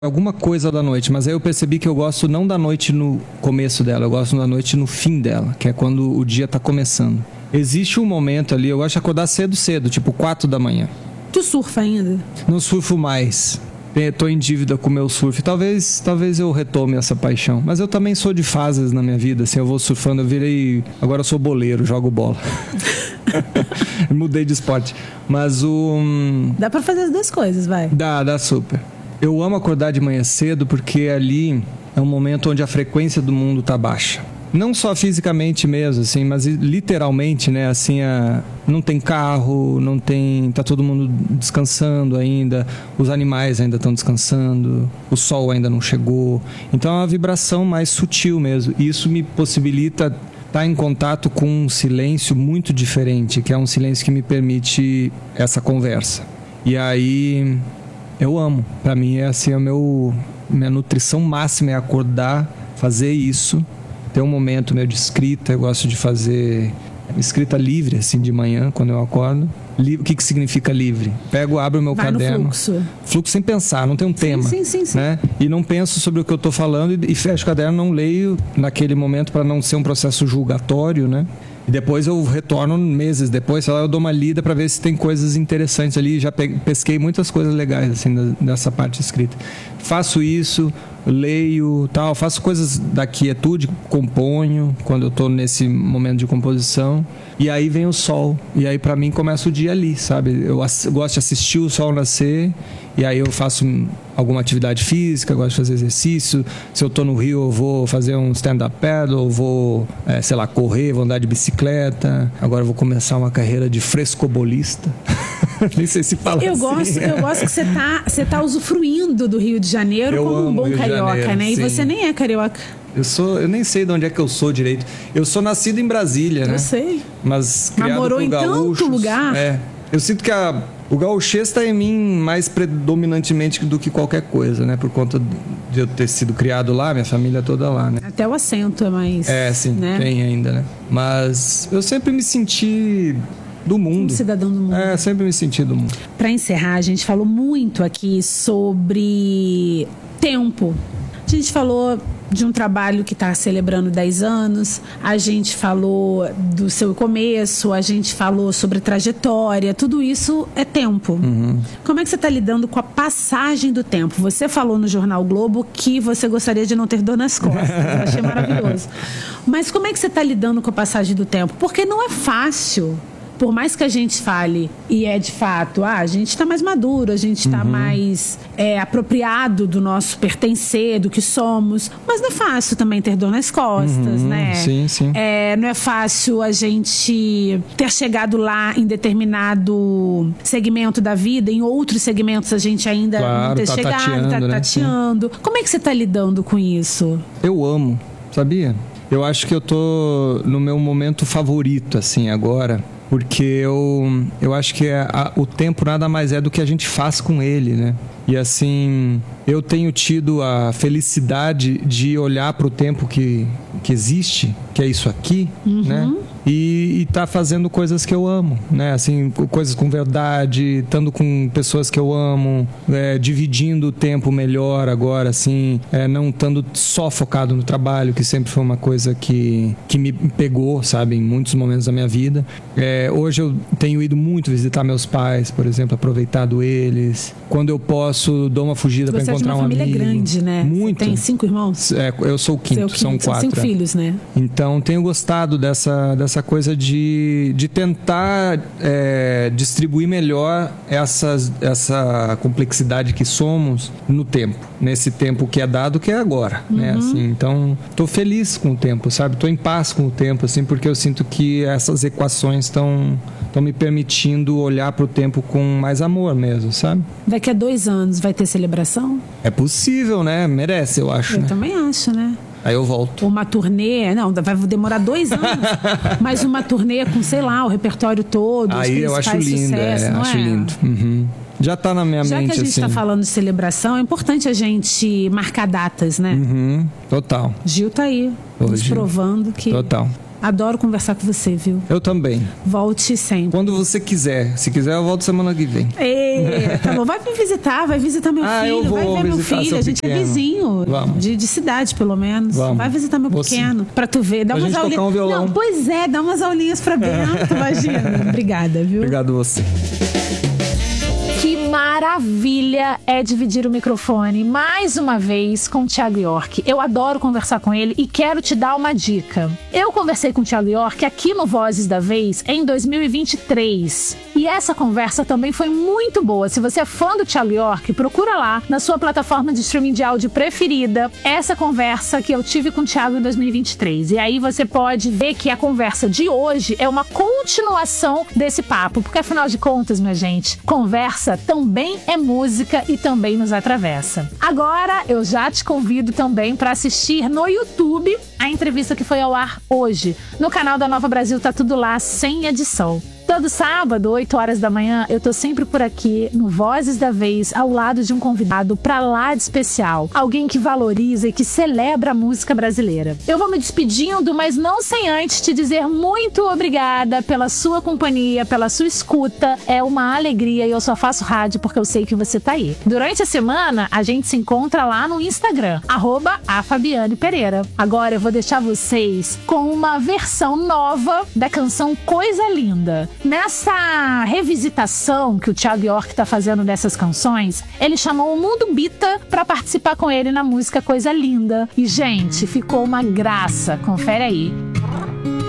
alguma coisa da noite, mas aí eu percebi que eu gosto não da noite no começo dela, eu gosto da noite no fim dela, que é quando o dia tá começando. Existe um momento ali, eu gosto de acordar cedo, tipo 4 da manhã. Tu surfa ainda? Não surfo mais. Tô em dívida com o meu surf. Talvez eu retome essa paixão. Mas eu também sou de fases na minha vida, assim, eu vou surfando, agora eu sou boleiro, jogo bola. Mudei de esporte. Mas Dá pra fazer as duas coisas, vai. Dá super. Eu amo acordar de manhã cedo porque ali é um momento onde a frequência do mundo tá baixa. Não só fisicamente mesmo, assim, mas literalmente, né? Assim, não tem carro, tá todo mundo descansando ainda, os animais ainda estão descansando, o sol ainda não chegou. Então é uma vibração mais sutil mesmo. E isso me possibilita estar em contato com um silêncio muito diferente, que é um silêncio que me permite essa conversa. E aí eu amo. Pra mim é assim, minha nutrição máxima é acordar, fazer isso. Ter um momento meu de escrita, eu gosto de fazer escrita livre, assim, de manhã, quando eu acordo. O que significa livre? Abro o meu caderno. No fluxo. Fluxo sem pensar, não tem um tema. Sim. Né? E não penso sobre o que eu estou falando e fecho o caderno, não leio naquele momento para não ser um processo julgatório, né? E depois eu retorno meses depois, sei lá, eu dou uma lida para ver se tem coisas interessantes ali. Já pesquei muitas coisas legais, assim, dessa parte escrita. Faço isso, leio, tal, faço coisas da quietude, componho quando eu estou nesse momento de composição. E aí vem o sol. E aí para mim começa o dia ali, sabe? Eu gosto de assistir o sol nascer. E aí eu faço alguma atividade física, gosto de fazer exercício. Se eu tô no Rio, eu vou fazer um stand-up paddle, vou, sei lá, correr, vou andar de bicicleta. Agora eu vou começar uma carreira de frescobolista. Nem sei se fala eu assim. Eu gosto que você tá usufruindo do Rio de Janeiro como um bom carioca, né? E sim. você nem é carioca. Eu nem sei de onde é que eu sou direito. Eu sou nascido em Brasília, né? Eu sei. Mas criado morou por em gaúchos. Tanto lugar. Eu sinto que o gauchês está em mim mais predominantemente do que qualquer coisa, né? Por conta de eu ter sido criado lá, minha família toda lá, né? Até o acento é mais... sim, né? Tem ainda, né? Mas eu sempre me senti do mundo. Um cidadão do mundo. Sempre me senti do mundo. Para encerrar, a gente falou muito aqui sobre tempo. A gente falou de um trabalho que está celebrando 10 anos, a gente falou do seu começo, a gente falou sobre trajetória, tudo isso é tempo. Como é que você está lidando com a passagem do tempo? Você falou no Jornal Globo que você gostaria de não ter dor nas costas, eu achei maravilhoso. Mas como é que você está lidando com a passagem do tempo? Porque não é fácil. Por mais que a gente fale, e é de fato, a gente está mais maduro, a gente está mais apropriado do nosso pertencer, do que somos, mas não é fácil também ter dor nas costas, né? Sim. Não é fácil a gente ter chegado lá em determinado segmento da vida, em outros segmentos a gente ainda não ter chegado, tá tateando. Né? Como é que você está lidando com isso? Eu amo, sabia? Eu acho que eu tô no meu momento favorito, assim, agora. Porque eu acho que o tempo nada mais é do que a gente faz com ele, né? E assim, eu tenho tido a felicidade de olhar para o tempo que existe, que é isso aqui, né? E tá fazendo coisas que eu amo, né? Assim, coisas com verdade, estando com pessoas que eu amo, dividindo o tempo melhor agora, assim, não estando só focado no trabalho, que sempre foi uma coisa que me pegou, sabe, em muitos momentos da minha vida. Hoje eu tenho ido muito visitar meus pais, por exemplo, aproveitado eles. Quando eu posso, dou uma fugida para encontrar um amigo. Você é de uma família grande, né? Muito. Você tem 5 irmãos? Eu sou o quinto, são 4. São 5 filhos, né? Então, tenho gostado dessa coisa de tentar distribuir melhor essa complexidade que somos no tempo. Nesse tempo que é dado, que é agora, né? Assim, então, tô feliz com o tempo, sabe? Tô em paz com o tempo, assim, porque eu sinto que essas equações estão me permitindo olhar para o tempo com mais amor mesmo, sabe? Daqui a 2 anos vai ter celebração? É possível, né? Merece, eu acho. Eu também acho, né? Aí eu volto. Uma turnê, não, vai demorar 2 anos, mas uma turnê com, sei lá, o repertório todo. Aí eu acho lindo, sucesso, não acho lindo. Já tá na minha mente, assim. Já que a gente está falando de celebração, é importante a gente marcar datas, né? Total. Gil tá aí, nos provando que... Total. Adoro conversar com você, viu? Eu também. Volte sempre. Quando você quiser. Se quiser, eu volto semana que vem. Tá bom, vai me visitar, vai visitar meu filho, vai ver meu filho. A gente é vizinho. Vamos. De cidade, pelo menos. Vamos. Vai visitar meu pequeno. Pra tu ver. Dá umas aulinhas. Tocar um violão. Não, pois é, dá umas aulinhas pra Bento, imagina. Obrigada, viu? Obrigado você. Que maravilha é dividir o microfone mais uma vez com o Thiago York. Eu adoro conversar com ele e quero te dar uma dica. Eu conversei com o Thiago York aqui no Vozes da Vez em 2023. E essa conversa também foi muito boa. Se você é fã do Thiago York, procura lá na sua plataforma de streaming de áudio preferida essa conversa que eu tive com o Thiago em 2023. E aí você pode ver que a conversa de hoje é uma continuação desse papo, porque afinal de contas, minha gente, conversa também é música e também nos atravessa. Agora eu já te convido também para assistir no YouTube a entrevista que foi ao ar hoje. No canal da Nova Brasil tá tudo lá, sem edição. Todo sábado, 8 horas da manhã, eu tô sempre por aqui no Vozes da Vez, ao lado de um convidado pra lá de especial. Alguém que valoriza e que celebra a música brasileira. Eu vou me despedindo, mas não sem antes te dizer muito obrigada pela sua companhia, pela sua escuta. É uma alegria e eu só faço rádio porque eu sei que você tá aí. Durante a semana, a gente se encontra lá no Instagram, @afabianepereira. Agora eu vou deixar vocês com uma versão nova da canção Coisa Linda. Nessa revisitação que o Thiago York tá fazendo dessas canções, ele chamou o Mundo Bita pra participar com ele na música Coisa Linda. E, gente, ficou uma graça. Confere aí.